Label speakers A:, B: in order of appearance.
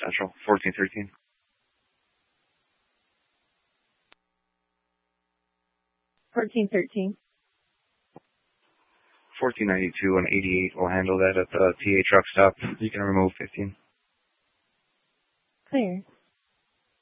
A: Central, 1413.
B: 1413.
A: 1492 and 88 will handle that at the TA truck stop. You can remove 15.
B: Clear.